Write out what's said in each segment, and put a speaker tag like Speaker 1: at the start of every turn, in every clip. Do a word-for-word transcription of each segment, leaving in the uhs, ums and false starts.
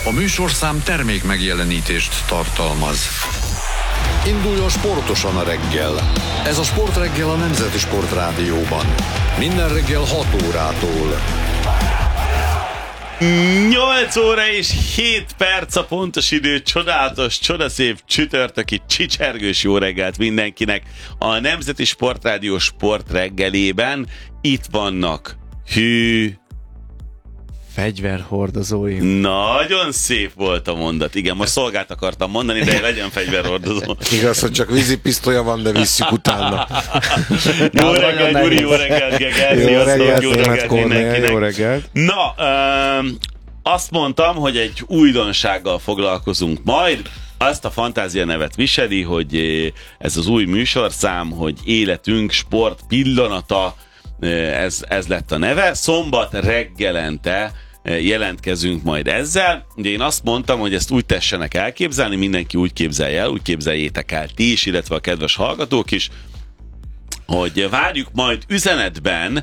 Speaker 1: A műsorszám termék megjelenítést tartalmaz. Induljon sportosan a reggel. Ez a Sportreggel a Nemzeti Sportrádióban. Minden reggel hat órától.
Speaker 2: nyolc óra és hét perc a pontos idő, csodálatos, csodaszép csütörtöki csicsergős jó reggelt mindenkinek. A Nemzeti Sportrádió sportreggelében itt vannak hű
Speaker 3: fegyverhordozóim.
Speaker 2: Nagyon szép volt a mondat. Igen, most szolgált akartam mondani, de legyen fegyverhordozó.
Speaker 4: Igaz, hogy csak vízipisztolya van, de visszük utána.
Speaker 2: Jó reggelt, Gyuri, jó reggelt, Gege.
Speaker 4: Jó reggelt,
Speaker 2: jó reggelt mindenkinek.
Speaker 4: Jó reggelt.
Speaker 2: Na, um, azt mondtam, hogy egy újdonsággal foglalkozunk majd. Azt a fantázia nevet viseli, hogy ez az új műsorszám, hogy életünk sport pillanata, ez, ez lett a neve. Szombat reggelente jelentkezünk majd ezzel. Ugye én azt mondtam, hogy ezt úgy tessenek elképzelni, mindenki úgy képzelje el, úgy képzeljétek el ti is, illetve a kedves hallgatók is, hogy várjuk majd üzenetben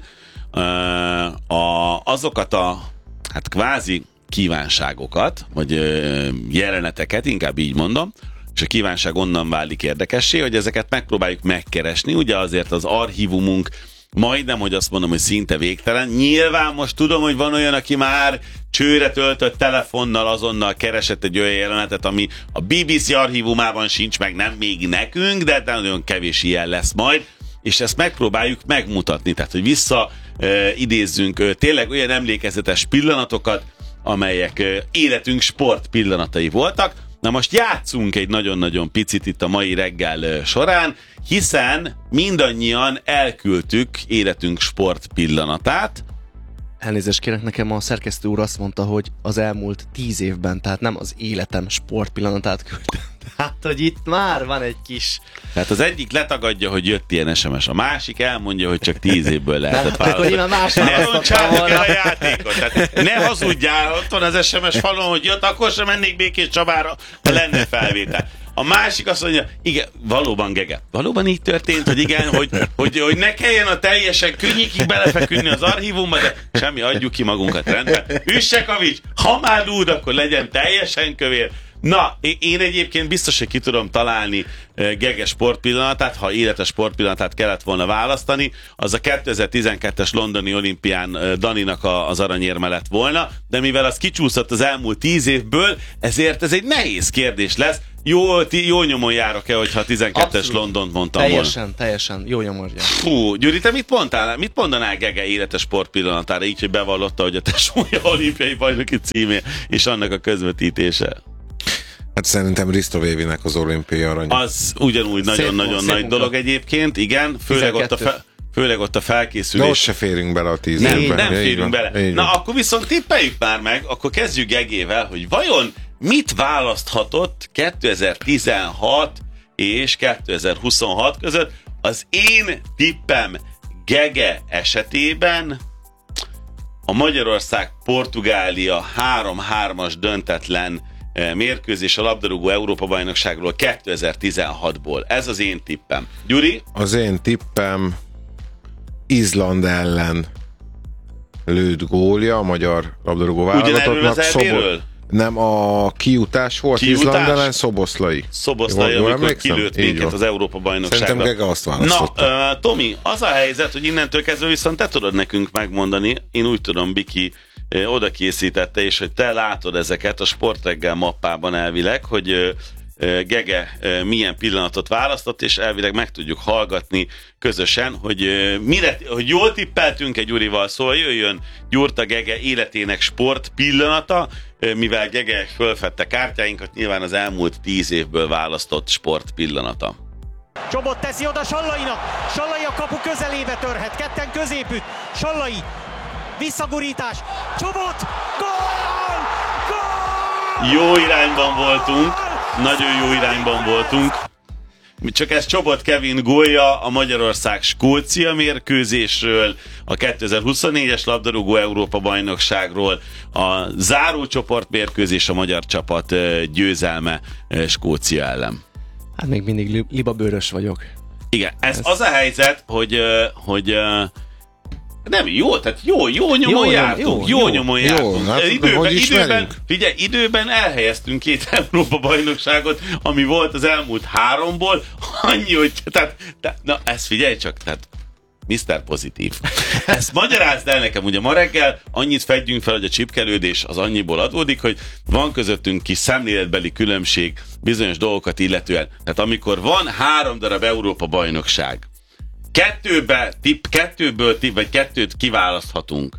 Speaker 2: uh, a, azokat a hát kvázi kívánságokat, vagy uh, jeleneteket, inkább így mondom, és a kívánság onnan válik érdekessé, hogy ezeket megpróbáljuk megkeresni. Ugye azért az archívumunk majdnem, hogy azt mondom, hogy szinte végtelen. Nyilván most tudom, hogy van olyan, aki már csőre töltött telefonnal azonnal keresett egy olyan jelenetet, ami a bé bé cé archívumában sincs meg, nem még nekünk, de nagyon kevés ilyen lesz majd, és ezt megpróbáljuk megmutatni, tehát hogy vissza e, idézzünk e, tényleg olyan emlékezetes pillanatokat, amelyek e, életünk sport pillanatai voltak. Na most játszunk egy nagyon-nagyon picit itt a mai reggel során, hiszen mindannyian elküldtük életünk sport pillanatát.
Speaker 3: Elnézést kérek, nekem a szerkesztő úr azt mondta, hogy az elmúlt tíz évben, tehát nem az életem sport pillanatát küldtem. Tehát, hogy itt már van egy kis...
Speaker 2: Tehát az egyik letagadja, hogy jött ilyen es em es, a másik elmondja, hogy csak tíz évből lehetett választani. Ne roncsátok el a játékot, tehát ne hazudjál, ott van az es em es falon, hogy jött, akkor sem mennék Békés Csabára, ha lenne felvétel. A másik azt mondja, igen, valóban Gege, valóban így történt, hogy igen, hogy, hogy, hogy ne kelljen a teljesen könnyikig belefeküdni az archívumba, de semmi, adjuk ki magunkat, rendben. Üssekavics, ha már lúd, akkor legyen teljesen kövér. Na, én egyébként biztos, hogy ki tudom találni Gege sportpillanatát, ha életes sportpillanatát kellett volna választani, az a kétezer-tizenkettes londoni olimpián Daninak az aranyérme lett volna, de mivel az kicsúszott az elmúlt tíz évből, ezért ez egy nehéz kérdés lesz. Jó, jó nyomon járok-e, hogyha a tizenkettes Abszolút. Londont mondtam
Speaker 3: teljesen,
Speaker 2: volna?
Speaker 3: Teljesen, teljesen, jó nyomon jár.
Speaker 2: Fú, Gyuri, te mit mondtál? Mit mondanál Gege életes sportpillanatára, így, hogy bevallotta, hogy a tesója olimpiai bajnoki címé és annak a közvetítése?
Speaker 4: Hát szerintem Risto Vévinek az olimpiai arany.
Speaker 2: Az ugyanúgy nagyon-nagyon nagy dolog egyébként, igen, főleg ott, a fe, főleg ott a felkészülés.
Speaker 4: De ott se férünk bele a tíz
Speaker 2: nem,
Speaker 4: évben.
Speaker 2: Nem férünk bele.
Speaker 4: Így
Speaker 2: Na
Speaker 4: van.
Speaker 2: akkor viszont tippeljük már meg, akkor kezdjük Gegével, hogy vajon mit választhatott kétezer-tizenhat és kétezer-huszonhat között. Az én tippem Gege esetében a Magyarország-Portugália három-hármas döntetlen mérkőzés a labdarúgó Európa-bajnokságról kétezer-tizenhatból. Ez az én tippem. Gyuri?
Speaker 4: Az én tippem Izland ellen lőtt gólja a magyar labdarúgó válogatottnak.
Speaker 2: Szobor...
Speaker 4: Nem, a kijutás volt
Speaker 2: kijutás?
Speaker 4: Izland ellen Szoboszlai.
Speaker 2: Szoboszlai, jól, amikor emlékszem? Kilőtt minket az Európa-bajnokságra.
Speaker 4: Szerintem Gege azt választotta.
Speaker 2: Na, uh, Tomi, az a helyzet, hogy innentől kezdve viszont te tudod nekünk megmondani, én úgy tudom, Biki uh, oda készítette, és hogy te látod ezeket a Sportreggel mappában elvileg, hogy uh, Gege milyen pillanatot választott, és elvileg meg tudjuk hallgatni közösen, hogy, mire, hogy jól tippeltünk egy Gyurival, szóval jöjjön Gyurta Gege életének sport pillanata, mivel Gege fölfedte kártyáinkat, nyilván az elmúlt tíz évből választott sport pillanata.
Speaker 5: Csobot teszi oda Sallainak, Sallai a kapu közelébe törhet, ketten középütt, Sallai, visszagurítás, Csobot, gól! Gól!
Speaker 2: Jó irányban voltunk, nagyon jó irányban voltunk. Csak ez Csobot Kevin gólja a Magyarország-Skócia mérkőzésről, a kétezer-huszonnégyes labdarúgó Európa-bajnokságról, a zárócsoport mérkőzés a magyar csapat győzelme Skócia ellen.
Speaker 3: Hát még mindig libabőrös vagyok.
Speaker 2: Igen, ez, ez az a helyzet, hogy, hogy Nem, jó, tehát jó, jó nyomon
Speaker 3: Jó,
Speaker 2: jártunk,
Speaker 3: jó,
Speaker 2: jó,
Speaker 3: jó.
Speaker 2: nyomon
Speaker 4: Jó,
Speaker 2: jártunk.
Speaker 4: hát,
Speaker 2: időben,
Speaker 4: hogy
Speaker 2: időben,
Speaker 4: ismerünk?
Speaker 2: figyelj, időben elhelyeztünk két Európa-bajnokságot, ami volt az elmúlt háromból, annyi, hogy, tehát, tehát na, ezt figyelj csak, tehát miszter Pozitív. Ezt magyarázd el nekem, ugye ma reggel annyit fedjünk fel, hogy a csipkelődés az annyiból adódik, hogy van közöttünk kis szemléletbeli különbség bizonyos dolgokat illetően. Tehát amikor van három darab Európa-bajnokság, kettőbe, tipp, kettőből tipp, vagy kettőt kiválaszthatunk,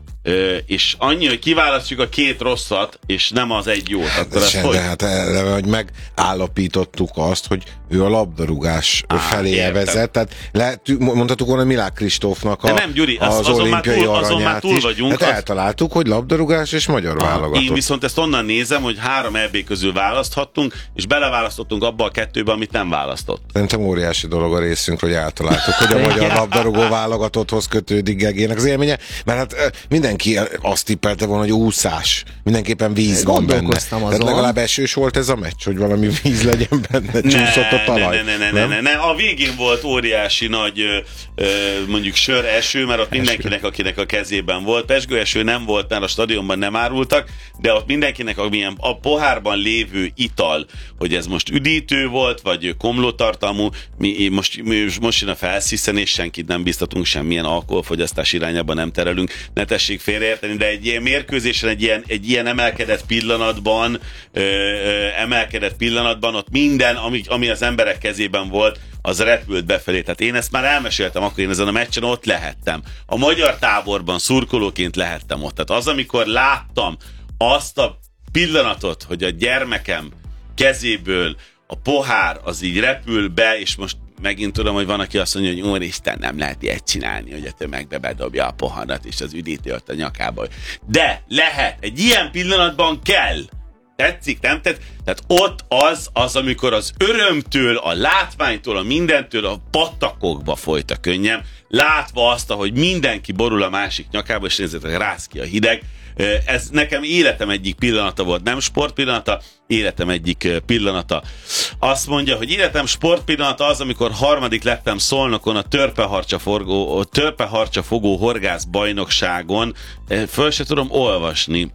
Speaker 2: Ö, és annyi, hogy kiválasztjuk a két rosszat, és nem az egy jót, akkor ez
Speaker 4: Sem,
Speaker 2: hogy?
Speaker 4: de hát eleve, hogy megállapítottuk azt, hogy ő a labdarúgás
Speaker 2: Á,
Speaker 4: felé
Speaker 2: értem.
Speaker 4: vezet, tehát le, mondhatuk volna Milák Kristófnak a,
Speaker 2: De nem, Gyuri, az-
Speaker 4: az
Speaker 2: azon már
Speaker 4: olimpiai
Speaker 2: túl- azon már
Speaker 4: aranyát
Speaker 2: túl
Speaker 4: is.
Speaker 2: vagyunk,
Speaker 4: Hát
Speaker 2: az-
Speaker 4: eltaláltuk, hogy labdarúgás és magyar válogatott.
Speaker 2: Én viszont ezt onnan nézem, hogy három é bé közül választhattunk, és beleválasztottunk abba a kettőbe, amit nem választott.
Speaker 4: Szerintem óriási dolog a részünkről, hogy eltaláltuk, hogy a magyar
Speaker 3: Igen.
Speaker 4: labdarúgó válogatotthoz kötődik Gegének az élménye, mert hát ö, mindenki azt tippelte volna, hogy úszás. Mindenképpen víz van benne.
Speaker 3: Gondolkoztam
Speaker 4: Tehát
Speaker 3: azon.
Speaker 4: legalább esős volt ez a meccs, hogy valami víz legyen benne, csúszott a talaj.
Speaker 2: Ne, ne, ne, ne, ne, ne, ne. A végén volt óriási nagy ö, ö, mondjuk sör eső, mert ott mindenkinek, akinek a kezében volt. Pezsgő eső nem volt, mert a stadionban nem árultak, de ott mindenkinek, amilyen a pohárban lévő ital, hogy ez most üdítő volt, vagy komlótartalmú, mi most, mi most jön a felsziszenés, senkit nem biztatunk, semmilyen alkoholfogyasztás irányába nem terelünk, ne tessék félreérteni, de egy ilyen mérkőzésen, egy ilyen, egy ilyen emelkedett pillanatban, ö, ö, emelkedett pillanatban, ott minden, ami, ami az emberek kezében volt, az repült befelé. Tehát én ezt már elmeséltem, akkor én ezen a meccsen ott lehettem. A magyar táborban szurkolóként lehettem ott. Tehát az, amikor láttam azt a pillanatot, hogy a gyermekem kezéből a pohár az így repül be, és most megint tudom, hogy van, aki azt mondja, hogy úristen, nem lehet ilyet csinálni, hogy a tömegbe bedobja a poharat, és az üdítő ott a nyakába. De lehet, egy ilyen pillanatban kell. Tetszik, nem tett? Tehát ott az, az, amikor az örömtől, a látványtól, a mindentől a patakokba folyt a könnyem, látva azt, hogy mindenki borul a másik nyakába, és nézzétek, rász ki a hideg. Ez nekem életem egyik pillanata volt, nem sportpillanata, életem egyik pillanata. Azt mondja, hogy életem sportpillanata az, amikor harmadik lettem Szolnokon a törpeharcsa, forgó, a törpeharcsa fogó horgász bajnokságon. Föl se tudom olvasni.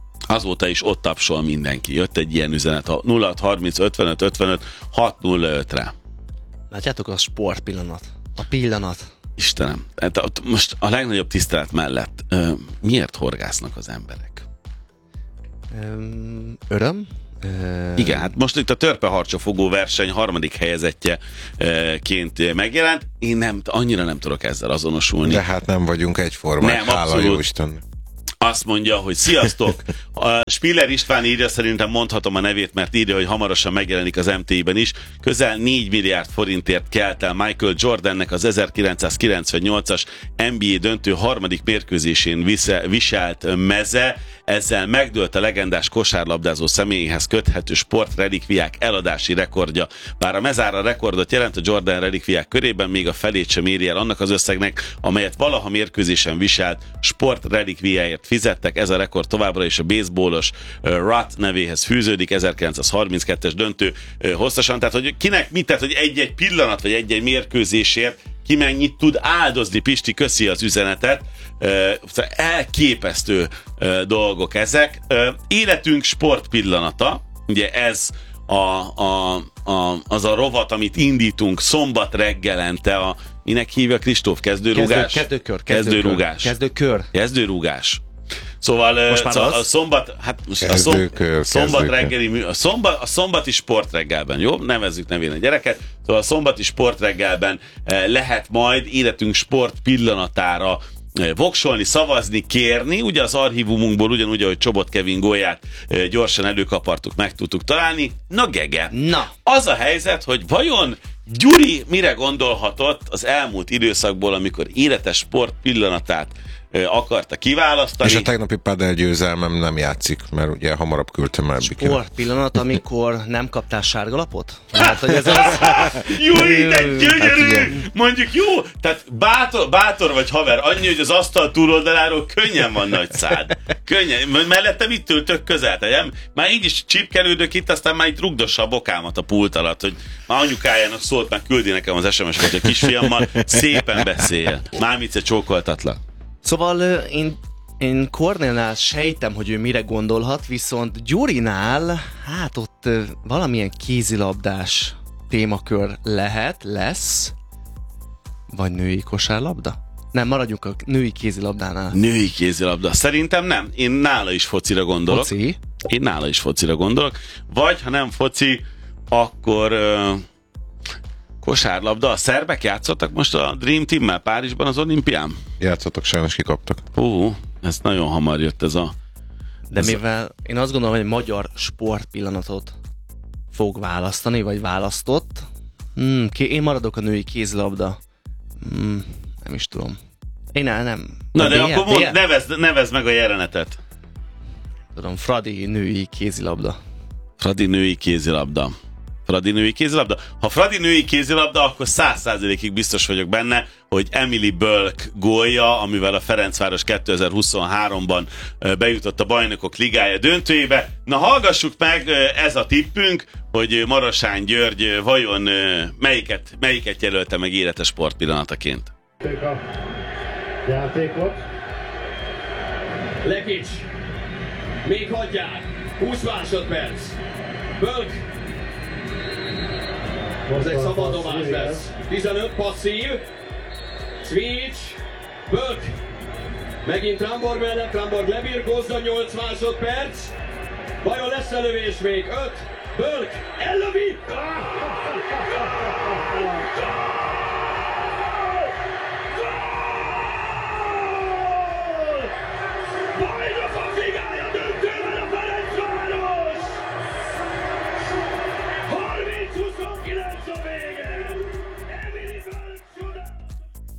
Speaker 2: Azóta is ott tapsol mindenki. Jött egy ilyen üzenet a nulla hat harminc ötvenöt ötvenöt hat nulla ötre.
Speaker 3: Látjátok, a sport pillanat. A pillanat.
Speaker 2: Istenem, hát most a legnagyobb tisztelet mellett ö, miért horgásznak az emberek?
Speaker 3: Öm, öröm? Öm,
Speaker 2: Igen, hát most itt a törpeharcsafogó verseny harmadik helyezettjeként megjelent. Én nem, annyira nem tudok ezzel azonosulni.
Speaker 4: De hát nem vagyunk egyformák,
Speaker 2: Nem,
Speaker 4: hála
Speaker 2: abszolút.
Speaker 4: jó Isten.
Speaker 2: Azt mondja, hogy sziasztok! A Spiller István írja, szerintem mondhatom a nevét, mert írja, hogy hamarosan megjelenik az em té i-ben is. Közel négy milliárd forintért kelt el Michael Jordannek az ezerkilencszázkilencvennyolcas en bé á döntő harmadik mérkőzésén viselt meze. Ezzel megdőlt a legendás kosárlabdázó személyéhez köthető sportrelikviák eladási rekordja. Bár a mezára rekordot jelent a Jordan relikviák körében, még a felét sem éri el annak az összegnek, amelyet valaha mérkőzésen viselt sportrelikviáért fizettek. Ez a rekord továbbra is a baseballos uh, Rutt nevéhez fűződik, ezerkilencszázharminckettes döntő uh, hosszasan. Tehát, hogy kinek mit, tehát, hogy egy-egy pillanat, vagy egy-egy mérkőzésért ki mennyit tud áldozni. Pisti, köszi az üzenetet. Uh, elképesztő uh, dolgok ezek. Uh, életünk sport pillanata, ugye ez a, a, a, az a rovat, amit indítunk szombat reggelente, a, minek hívja Kristóf? Kezdőrúgás?
Speaker 3: Kezdő, kezdőkör.
Speaker 2: Kezdőrúgás.
Speaker 3: Kezdőkör.
Speaker 2: Kezdőrúgás. Szóval
Speaker 3: Most már
Speaker 2: szóval
Speaker 3: az?
Speaker 2: a szombat, hát most a, szom,
Speaker 4: Kezdőkör,
Speaker 2: szombat
Speaker 4: kezdőkör.
Speaker 2: reggeli mű, a, szombat, a szombati sportreggelben, jó? Nevezzük nevén a gyereket. Szóval a szombati sportreggelben eh, lehet majd életünk sport pillanatára eh, voksolni, szavazni, kérni. Ugye az archívumunkból ugyanúgy, ahogy Csobot Kevin gólját eh, gyorsan előkapartuk, meg tudtuk találni. Na Gege,
Speaker 3: Na.
Speaker 2: az a helyzet, hogy vajon Gyuri mire gondolhatott az elmúlt időszakból, amikor életes sport pillanatát ö, akarta kiválasztani.
Speaker 4: És a tegnapi padel győzelmem nem játszik, mert ugye hamarabb küldtem el Bikinek.
Speaker 3: Sport pillanat, amikor nem kaptál sárgalapot? Hát, hogy ez az...
Speaker 2: Gyuri, de
Speaker 4: Hát
Speaker 2: gyönyörű!
Speaker 4: igen.
Speaker 2: Mondjuk jó, tehát bátor, bátor vagy haver, annyi, hogy az asztal túloldaláról könnyen van nagy szád. Könnyen, mellettem itt ültök közel, tehát már így is csipkelődök itt, aztán már itt rugdossa a bokámat a pult alatt, hogy már anyukájának szólt, már küldi nekem az es em es-t, hogy a kisfiammal szépen beszéljen. Mámice, csókoltatlak.
Speaker 3: Szóval én, én Kornélnál sejtem, hogy ő mire gondolhat, viszont Gyurinál, hát ott valamilyen kézilabdás témakör lehet, lesz, vagy női kosárlabda? Nem, maradjunk a női kézilabdánál.
Speaker 2: Női kézilabda. Szerintem nem. Én nála is focira gondolok.
Speaker 3: Foci?
Speaker 2: Én nála is focira gondolok. Vagy, ha nem foci, akkor uh, kosárlabda. A szerbek játszottak most a Dream Team-mel Párizsban az olimpián?
Speaker 4: Játszottak, sajnos kikaptak.
Speaker 2: Hú, ez nagyon hamar jött ez a...
Speaker 3: De
Speaker 2: ez
Speaker 3: mivel a... én azt gondolom, hogy egy magyar sportpillanatot fog választani, vagy választott, hmm, én maradok a női kézilabda. Hmm, nem is tudom. Én el nem.
Speaker 2: Na
Speaker 3: a
Speaker 2: de
Speaker 3: bé el,
Speaker 2: akkor mond, nevezd, nevezd meg a jelenetet.
Speaker 3: Tudom, Fradi női kézilabda.
Speaker 2: Fradi női kézilabda. Fradi női kézilabda. Ha Fradi női kézilabda, akkor száz százalékig biztos vagyok benne, hogy Emily Bölk gólja, amivel a Ferencváros kétezer-huszonháromban bejutott a Bajnokok Ligája döntőjébe. Na hallgassuk meg, ez a tippünk, hogy Marosán György vajon melyiket, melyiket jelölte meg élete sportpillanataként.
Speaker 6: A játékot. Lekics. Még hagyják. húsz másodperc. Bölk. Ez egy szabad dobás lesz. tizenöt passzív. Switch. Bölk. Megint Ramborg mellett. Ramborg lebirkózza. nyolc másodperc. Vajon lesz lövés még? öt. Bölk. Ellövi. Bajnokok Ligája döntőben a Ferencváros! harminc huszonkilenc a vége! Emily Bölk csodálatos!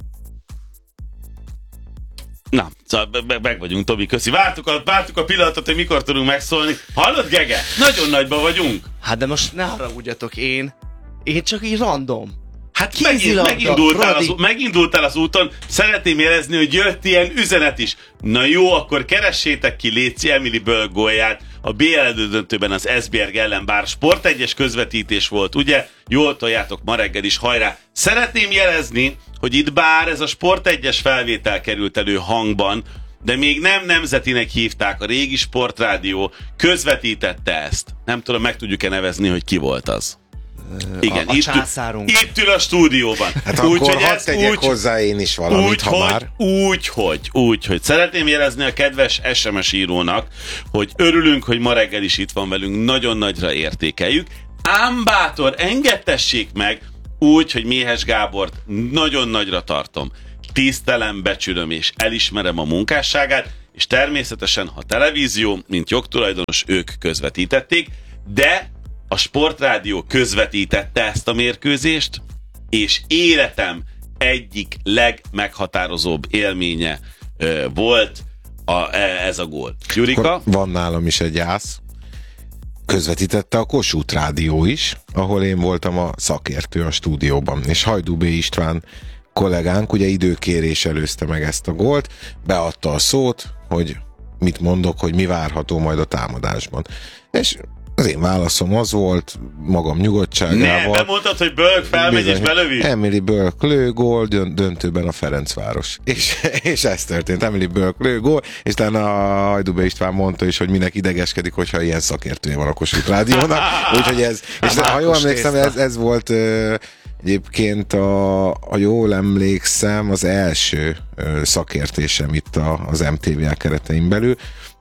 Speaker 2: Na, szóval meg vagyunk, Tobi, köszi. Vártuk a, vártuk a pillanatot, hogy mikor tudunk megszólni. Hallod, Gege? Nagyon nagyban vagyunk.
Speaker 3: Hát de most ne haragudjatok, én, én csak így random.
Speaker 2: Hát megint,
Speaker 3: Kézilabda,
Speaker 2: megindultál,
Speaker 3: Fradi.
Speaker 2: az, megindultál az úton, szeretném jelezni, hogy jött ilyen üzenet is. Na jó, akkor keressétek ki, léci, Emily Bölk gólját. A bé el elődöntőben az Esbjerg ellen, bár Sport egyes közvetítés volt, ugye? Jól toljátok ma reggel is, hajrá! Szeretném jelezni, hogy itt bár ez a Sport egyes felvétel került elő hangban, de még nem nemzetinek hívták, a régi Sportrádió közvetítette ezt. Nem tudom, meg tudjuk-e nevezni, hogy ki volt az. Igen,
Speaker 3: a
Speaker 2: itt,
Speaker 3: császárunk.
Speaker 2: itt ül a stúdióban.
Speaker 4: Hát
Speaker 2: úgy,
Speaker 4: akkor
Speaker 2: hogy
Speaker 4: hadd
Speaker 2: ez
Speaker 4: tegyek
Speaker 2: úgy,
Speaker 4: hozzá én is valamit,
Speaker 2: úgy,
Speaker 4: ha
Speaker 2: hogy,
Speaker 4: már.
Speaker 2: úgy, hogy, úgy, hogy szeretném jelezni a kedves es em es írónak, hogy örülünk, hogy ma reggel is itt van velünk, nagyon nagyra értékeljük. Ám bátor, engedtessék meg úgy, hogy Méhes Gábort nagyon nagyra tartom. Tisztelem, becsülöm és elismerem a munkásságát, és természetesen, ha televízió, mint jogtulajdonos, ők közvetítették, de a Sportrádió közvetítette ezt a mérkőzést, és életem egyik legmeghatározóbb élménye ö, volt a, ez a gól. Gyurika?
Speaker 4: Akkor van nálam is egy ász. Közvetítette a Kossuth Rádió is, ahol én voltam a szakértő a stúdióban, és Hajdú B. István kollégánk ugye időkérés előzte meg ezt a gólt, beadta a szót, hogy mit mondok, hogy mi várható majd a támadásban. És az én válaszom az volt, magam nyugodtságával.
Speaker 2: Ne, bemondtad, hogy Bölk felmegy és belövi?
Speaker 4: Emily Bölk lő, gól, döntőben a Ferencváros. És, és ez történt, Emily Bölk lő, gól, és utána a Hajdú B. István mondta is, hogy minek idegeskedik, hogyha ilyen szakértője van a Kossuth Rádiónak. Úgyhogy ez, és ha jól emlékszem, ez, ez volt uh, egyébként, a, ha jól emlékszem, az első uh, szakértésem itt a, az em té vé á keretein belül.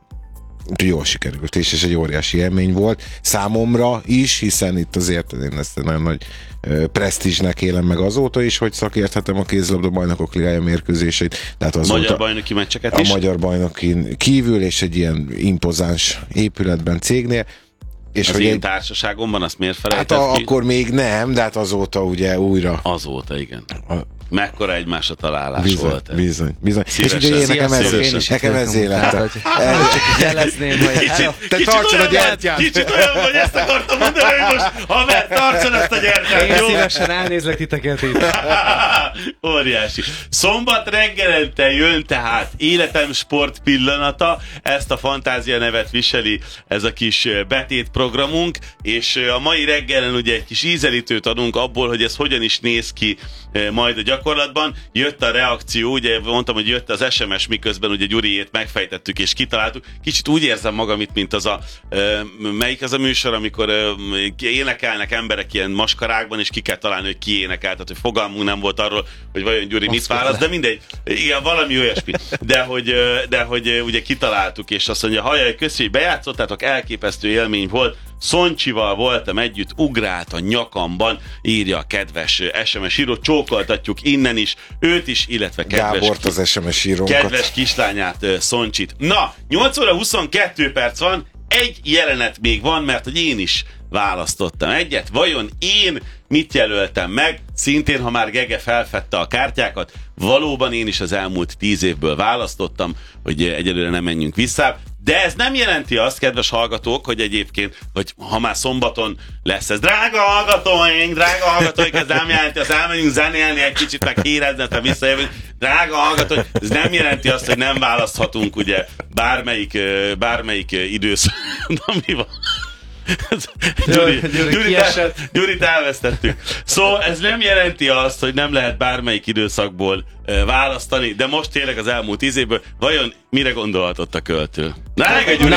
Speaker 4: Úgyhogy jól sikerült, és, és egy óriási élmény volt számomra is, hiszen itt azért én ezt nagyon nagy uh, presztízsnek élem meg azóta is, hogy szakérthetem a kézilabda Bajnokok Ligája mérkőzéseit. Tehát azóta
Speaker 2: Magyar bajnoki meccseket
Speaker 4: a
Speaker 2: is?
Speaker 4: A magyar bajnokin kívül, és egy ilyen impozáns épületben, cégnél. És
Speaker 2: az
Speaker 4: hogy
Speaker 2: én
Speaker 4: egy,
Speaker 2: társaságomban, azt miért
Speaker 4: hát
Speaker 2: felejtett
Speaker 4: a,
Speaker 2: ki?
Speaker 4: akkor még nem, de hát azóta ugye újra.
Speaker 2: Azóta, igen.
Speaker 4: A,
Speaker 2: Mekkora egymásra találás
Speaker 4: bizony,
Speaker 2: volt ez.
Speaker 4: bizony, bizony.
Speaker 2: Szívesen.
Speaker 4: És ugye én nekem ez,
Speaker 3: Sziasztok, én is
Speaker 4: nekem
Speaker 3: itt
Speaker 4: ez
Speaker 3: vagyok.
Speaker 4: élete.
Speaker 3: Tehát, hogy- Csak jelezném, hogy
Speaker 2: Kicsit,
Speaker 4: Te
Speaker 2: kicsit
Speaker 4: tartsad a
Speaker 2: olyan volt,
Speaker 4: gyertyát!
Speaker 2: Kicsit olyan, hogy ezt akartam mondani, hogy most, ha mert tartsad ezt a gyertyát,
Speaker 3: én
Speaker 2: jó?
Speaker 3: szívesen elnézlek titeket itt.
Speaker 2: Óriási. Szombat reggelente jön tehát Életem sport pillanata, ezt a Fantázia nevet viseli ez a kis betétprogramunk, és a mai reggelen ugye egy kis ízelítőt adunk abból, hogy ez hogyan is néz ki majd a gyakorlatilag gyakorlatban jött a reakció, ugye mondtam, hogy jött az es em es, miközben ugye Gyuriét megfejtettük és kitaláltuk. Kicsit úgy érzem magam itt, mint az a, melyik az a műsor, amikor énekelnek emberek ilyen maskarákban, és ki kell találni, hogy ki énekel, tehát hogy fogalmunk nem volt arról, hogy vajon Gyuri mit választ, de mindegy, igen, valami olyasmi. De hogy, de hogy ugye kitaláltuk, és azt mondja, hajjaj, köszi, hogy bejátszottátok, elképesztő élmény volt, Szoncsival voltam együtt, ugrált a nyakamban, írja a kedves es em es író, csókoltatjuk innen is, őt is, illetve kedves,
Speaker 4: Gábort, az es em es írónkat.
Speaker 2: kedves kislányát, Szoncsit. Na, nyolc óra huszonkettő perc van, egy jelenet még van, mert hogy én is választottam egyet. Vajon én mit jelöltem meg? Szintén, ha már Gege felfedte a kártyákat, valóban én is az elmúlt tíz évből választottam, hogy egyelőre nem menjünk vissza. De ez nem jelenti azt, kedves hallgatók, hogy egyébként, hogy ha már szombaton lesz ez, drága hallgatóink, drága hallgatóink, ez nem jelenti, az elmenjünk zenélni egy kicsit, meg hírezni, ha visszajövünk. Drága hallgatóink, ez nem jelenti azt, hogy nem választhatunk ugye bármelyik, bármelyik időszak. Na, mi van? Gyuri, Gyuri, Gyurit, Gyurit elvesztettük. Szóval ez nem jelenti azt, hogy nem lehet bármelyik időszakból uh, választani, de most tényleg az elmúlt tíz évből vajon mire gondolhatott a költő? Drága Gyuri!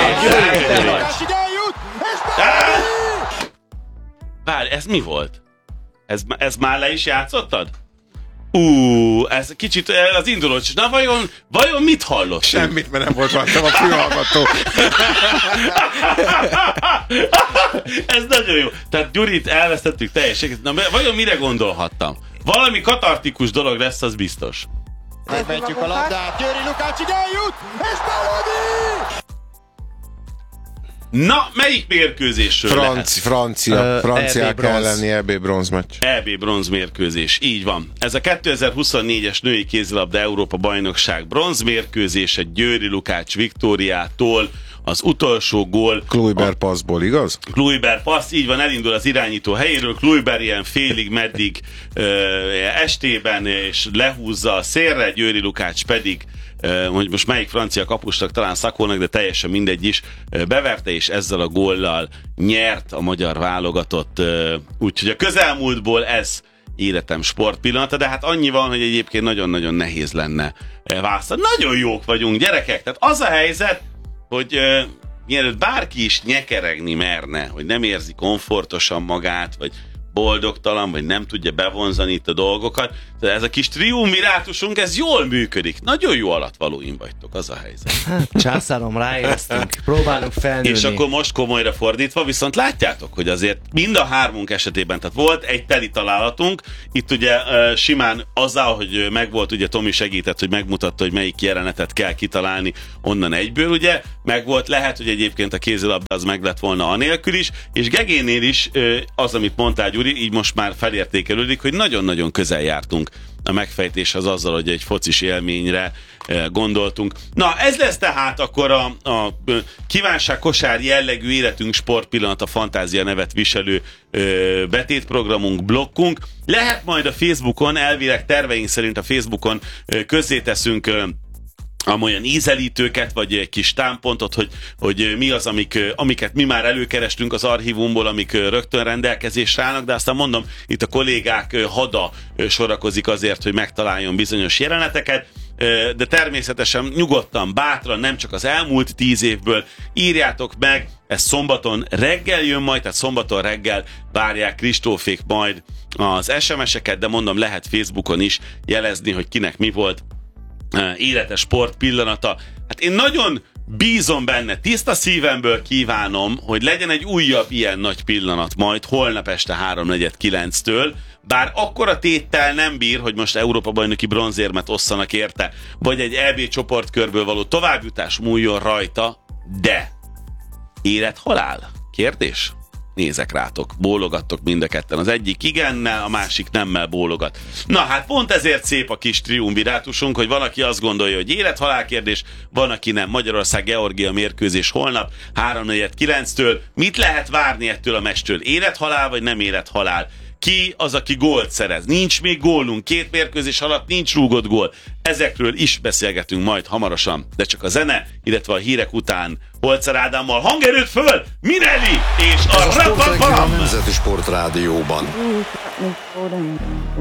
Speaker 2: Várj, ez mi volt? Ez, ez már le is játszottad? Ú, ez kicsit az indulós. Na vajon, vajon mit hallott?
Speaker 4: Semmit, mert nem volt rajtam a fülhallgató.
Speaker 2: Ez nagyon jó. Tehát Gyurit elvesztettük teljesen. Na vajon mire gondolhattam? Valami katartikus dolog lesz, az biztos.
Speaker 7: Megvetjük a labdát, Győri Lukácsig eljut, és belődi!
Speaker 2: Na, melyik mérkőzésről
Speaker 4: Franci,
Speaker 2: lehet?
Speaker 4: Francia,
Speaker 3: Ö,
Speaker 4: franciák
Speaker 3: é bé bronz.
Speaker 4: elleni é bé bronzmeccs.
Speaker 2: é bé bronzmérkőzés, így van. Ez a kétezer-huszonnégyes női kézilabda Európa bajnokság bronzmérkőzése Győri Lukács Viktóriától. Az utolsó gól...
Speaker 4: Kluiber passzból, igaz?
Speaker 2: Kluiber passz, így van, elindul az irányító helyéről, Kluiber ilyen félig meddig ö, estében, és lehúzza a szélre, Győri Lukács pedig, ö, hogy most melyik francia kapusnak, talán Szakónak, de teljesen mindegy is, ö, beverte, és ezzel a góllal nyert a magyar válogatott. Ö, úgyhogy a közelmúltból ez életem sportpillanata, de hát annyi van, hogy egyébként nagyon-nagyon nehéz lenne választani. Nagyon jók vagyunk, gyerekek, tehát az a helyzet, hogy uh, mielőtt bárki is nyekeregni merne, hogy nem érzi komfortosan magát, vagy boldogtalan, vagy nem tudja bevonzani itt a dolgokat. De ez a kis triumvirátusunk, ez jól működik. Nagyon jó alattvalóim vagytok, az a helyzet.
Speaker 3: Hát, császárom, ráéreztünk. Próbálunk felnőni.
Speaker 2: És akkor most komolyra fordítva, viszont látjátok, hogy azért mind a hármunk esetében, tehát volt egy teli találatunk, itt ugye uh, simán azzal, hogy megvolt, ugye Tomi segített, hogy megmutatta, hogy melyik jelenetet kell kitalálni onnan egyből, ugye, megvolt, lehet, hogy egyébként a kézilabda az meg lett volna anélkül is, és Gegénél is uh, az, amit mondtál, Gyuri, így most már felértékelődik, hogy nagyon-nagyon közel jártunk a megfejtéshez azzal, hogy egy focis élményre gondoltunk. Na, ez lesz tehát akkor a, a kívánság kosár jellegű életünk sportpillanat, a Fantázia nevet viselő ö, betétprogramunk, blokkunk. Lehet majd a Facebookon, elvileg terveink szerint a Facebookon ö, közzéteszünk ö, amolyan ízelítőket, vagy egy kis támpontot, hogy, hogy mi az, amik, amiket mi már előkerestünk az archívumból, amik rögtön rendelkezésre állnak, de aztán mondom, itt a kollégák hada sorakozik azért, hogy megtaláljon bizonyos jeleneteket, de természetesen nyugodtan, bátran, nem csak az elmúlt tíz évből írjátok meg, ez szombaton reggel jön majd, tehát szombaton reggel várják Kristófék majd az es em es-eket, de mondom, lehet Facebookon is jelezni, hogy kinek mi volt életes sport pillanata. Hát én nagyon bízom benne, tiszta szívemből kívánom, hogy legyen egy újabb ilyen nagy pillanat majd holnap este háromnegyed kilenctől, bár akkora téttel nem bír, hogy most Európa-bajnoki bronzérmet osszanak érte, vagy egy é bé csoportkörből való továbbjutás múljon rajta, de élet-halál? Kérdés? Nézek rátok, bólogattok mind a ketten. Az egyik igennel, a másik nemmel bólogat. Na hát pont ezért szép a kis triumvirátusunk, hogy van, aki azt gondolja, hogy élet-halál kérdés, van, aki nem. Magyarország-Georgia mérkőzés holnap háromnegyed kilenctől. Mit lehet várni ettől a meccstől? Élet-halál vagy nem élet-halál? Ki az, aki gólt szerez? Nincs még gólunk, két mérkőzés alatt nincs rúgott gól. Ezekről is beszélgetünk majd hamarosan, de csak a zene, illetve a hírek után Holzer Ádámmal. Hangerőt föl! Minelli! És a
Speaker 1: Ez a Sport reggel a
Speaker 2: Rapapam!
Speaker 1: Nemzeti Sportrádióban.